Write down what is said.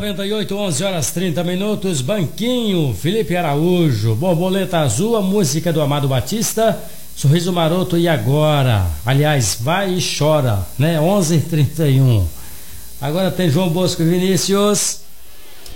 48, 11 horas 30 minutos. Banquinho, Felipe Araújo. Borboleta Azul, a música do Amado Batista. Sorriso Maroto, e agora? Aliás, vai e chora, né? 11h31. Agora tem João Bosco e Vinícius.